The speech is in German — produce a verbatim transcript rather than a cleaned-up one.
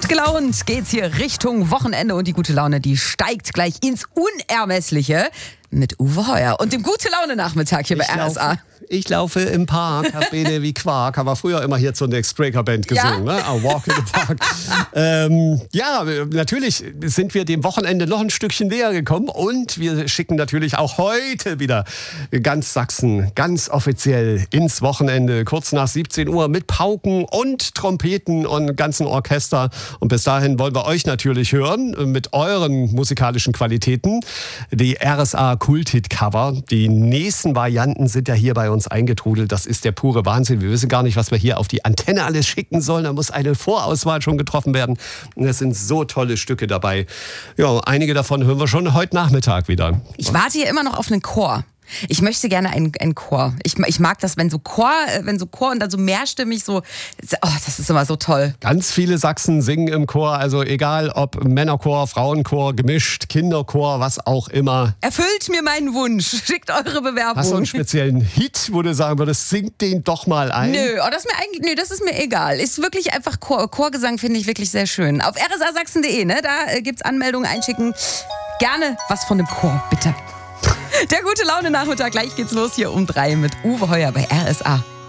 gelaunt geht's hier Richtung Wochenende und die gute Laune, die steigt gleich ins Unermessliche mit Uwe Heuer und dem Gute-Laune-Nachmittag hier ich bei R S A. Laufe, ich laufe im Park, hab Bene wie Quark, haben wir früher immer hier zur Next Breaker Band gesungen, ja? Ne? A Walk in the Park. ähm, ja, natürlich sind wir dem Wochenende noch ein Stückchen näher gekommen und wir schicken natürlich auch heute wieder ganz Sachsen, ganz offiziell ins Wochenende, kurz nach siebzehn Uhr mit Pauken und Trompeten und ganzen Orchester. Und bis dahin wollen wir euch natürlich hören mit euren musikalischen Qualitäten. Die R S A Kulthit-Cover. Die nächsten Varianten sind ja hier bei uns eingetrudelt. Das ist der pure Wahnsinn. Wir wissen gar nicht, was wir hier auf die Antenne alles schicken sollen. Da muss eine Vorauswahl schon getroffen werden. Und es sind so tolle Stücke dabei. Ja, einige davon hören wir schon heute Nachmittag wieder. Ich warte hier immer noch auf einen Chor. Ich möchte gerne einen, einen Chor. Ich, ich mag das, wenn so Chor, wenn so Chor und dann so mehrstimmig so, oh, das ist immer so toll. Ganz viele Sachsen singen im Chor, also egal ob Männerchor, Frauenchor, gemischt, Kinderchor, was auch immer. Erfüllt mir meinen Wunsch, schickt eure Bewerbung. Hast du einen speziellen Hit, wo du sagen würdest, singt den doch mal ein? Nö, oh, das, ist mir eigentlich, nö das ist mir egal. Ist wirklich einfach Chor, Chorgesang, finde ich wirklich sehr schön. Auf r s a sachsen punkt d e, ne, da äh, gibt's Anmeldungen, einschicken. Gerne was von dem Chor, bitte. Der Gute-Laune-Nachmittag, gleich geht's los hier um drei mit Uwe Heuer bei R S A.